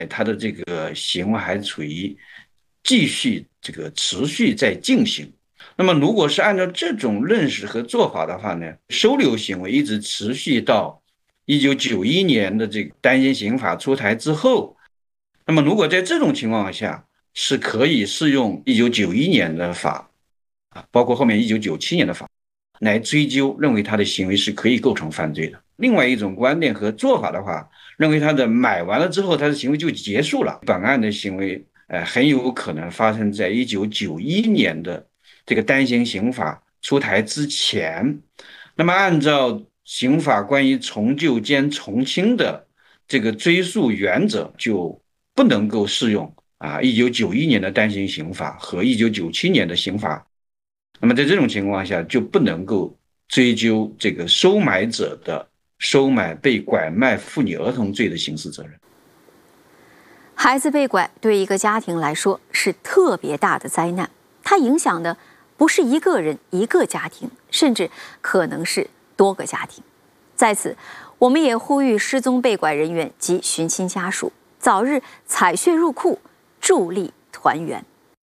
它的这个行为还处于继续这个持续在进行。那么如果是按照这种认识和做法的话呢，收留行为一直持续到1991年的这个单行刑法出台之后，那么如果在这种情况下是可以适用1991年的法包括后面1997年的法来追究，认为他的行为是可以构成犯罪的。另外一种观点和做法的话，认为他的买完了之后他的行为就结束了，本案的行为很有可能发生在1991年的这个单行刑法出台之前。那么按照刑法关于从旧兼从轻的这个追诉原则，就不能够适用1991年的单行刑法和1997年的刑法。那么在这种情况下，就不能够追究这个收买者的收买被拐卖妇女儿童罪的刑事责任。 孩子被拐对一个家庭来说是特别大的灾难，它影响的不是一个人一个家庭，甚至可能是多个家庭。在此，我们也呼吁失踪被拐人员及寻亲家属早日采血入库，助力团圆。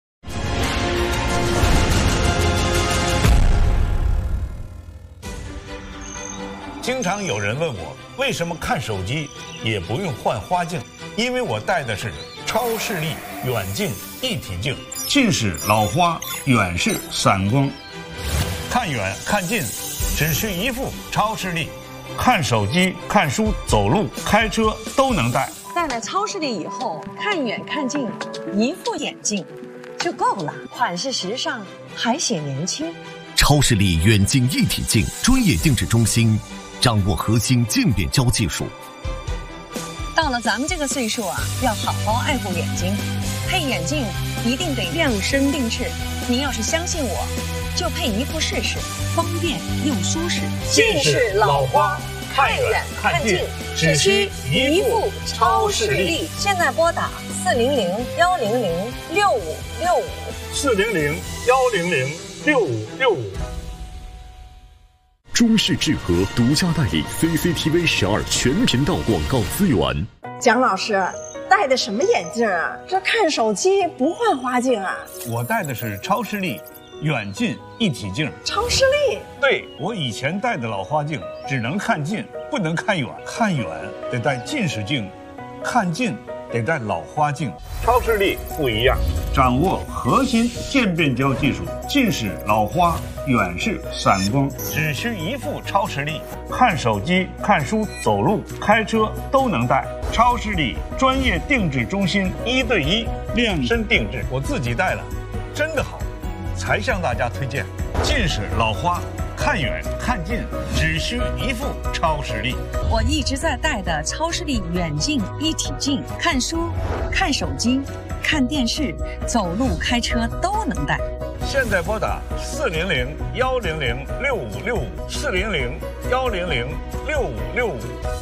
经常有人问我，为什么看手机也不用换花镜？因为我戴的是超视力远近一体镜，近视老花，远视散光，看远看近只需一副超视力，看手机、看书、走路、开车都能戴。 戴了超视力以后，看远看近，一副眼镜就够了，款式时尚，还显年轻。 超视力远近一体镜专业定制中心，掌握核心镜变焦技术。 到了咱们这个岁数要好好爱护眼睛，配眼镜一定得量身定制。您要是相信我，就配一副试试，方便又舒适。 近视老花，看远看近，只需一副超视力。 现在拨打400-100-6565，400-100-6565。 中视智和独家代理 CCTV 12全频道广告资源。 蒋老师戴的什么眼镜啊？这看手机不换花镜啊？ 我戴的是超视力远近一体镜。 超视力？ 对，我以前戴的老花镜只能看近，不能看远，看远得戴近视镜，看近得戴老花镜。超视力不一样，掌握核心渐变焦技术，近视老花，远视散光，只需一副超视力，看手机、看书、走路、开车都能戴。超视力专业定制中心，1对1量身定制，我自己戴了，真的好，才向大家推荐。近视老花，看远看近只需一副超视力。 我一直在戴的超视力远近一体镜，看书、看手机、看电视、走路、开车都能戴。 现在拨打400-100-6565，400-100-6565。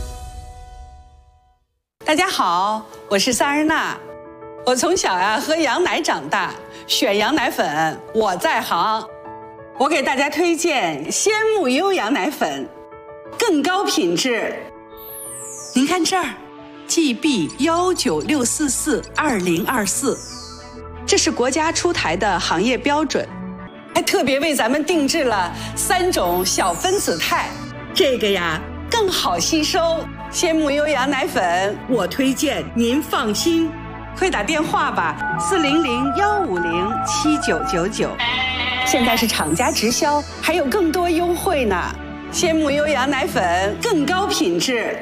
大家好，我是萨日娜。我从小喝羊奶长大，选羊奶粉我在行。我给大家推荐鲜木优羊奶粉，更高品质。您看这儿 GB196442024，这是国家出台的行业标准，还特别为咱们定制了3种小分子肽，这个更好吸收。鲜木优羊奶粉我推荐，您放心。快打电话吧，400-150-7999。现在是厂家直销，还有更多优惠呢。鲜木优羊奶粉更高品质。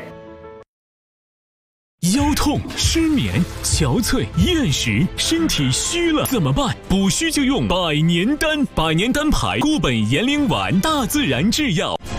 腰痛、失眠、憔悴、厌食，身体虚了怎么办？补虚就用百年丹，百年丹牌固本延龄丸，大自然制药。